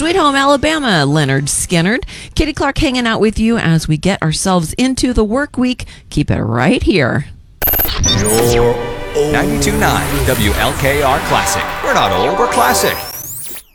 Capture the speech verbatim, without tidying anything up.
Sweet Home Alabama, Leonard Skinnard. Kitty Clark hanging out with you as we get ourselves into the work week. Keep it right here. ninety-two point nine W L K R Classic. We're not old, we're classic.